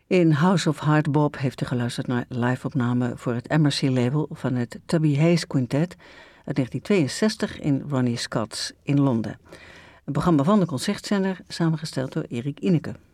In House of Hard Bop heeft u geluisterd naar live-opname voor het Embassy-label van het Tubby Hayes Quintet uit 1962 in Ronnie Scott's in Londen. Een programma van de Concertzender, samengesteld door Erik Ineke.